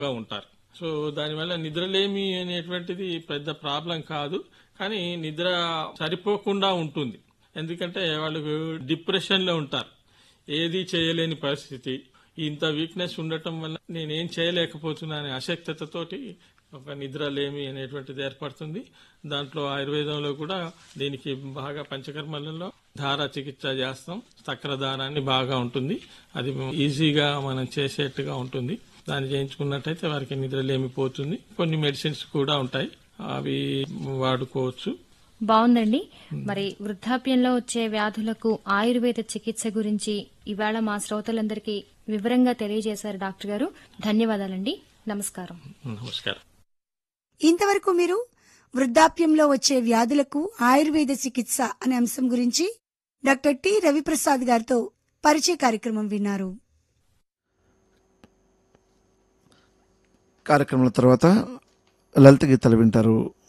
ఉంటారు. సో దానివల్ల నిద్రలేమి అనేటువంటిది పెద్ద ప్రాబ్లం కాదు, కానీ నిద్ర సరిపోకుండా ఉంటుంది. ఎందుకంటే వాళ్ళు డిప్రెషన్ లో ఉంటారు, ఏది చేయలేని పరిస్థితి. ఇంత వీక్నెస్ ఉండటం వల్ల నేనేం చేయలేకపోతున్నా అనే అశక్తతతోటి ఒక నిద్రలేమి అనేటువంటిది ఏర్పడుతుంది. దాంట్లో ఆయుర్వేదంలో కూడా దీనికి బాగా పంచకర్మలలో ధారా చికిత్స చేస్తాం. చక్ర దారాన్ని బాగా ఉంటుంది, అది ఈజీగా మనం చేసేట్టుగా ఉంటుంది. దాన్ని చేయించుకున్నట్టయితే వారికి నిద్రలేమి పోతుంది. కొన్ని మెడిసిన్స్ కూడా ఉంటాయి, అవి వాడుకోవచ్చు. బాగుందండి. మరి వృద్ధాప్యంలో వచ్చే వ్యాధులకు ఆయుర్వేద చికిత్స గురించి ఇవాళ మా శ్రోతలందరికీ వివరంగా తెలియజేశారు డాక్టర్ గారు. ధన్యవాదాలండి. నమస్కారం. నమస్కారం. ఇంతవరకు మీరు వృద్ధాప్యంలో వచ్చే వ్యాధులకు ఆయుర్వేద చికిత్స అనే అంశం గురించి డాక్టర్ టి రవిప్రసాద్ గారితో పరిచయ కార్యక్రమం విన్నారు. కార్యక్రమం తర్వాత లలిత గీతాలు వింటారు.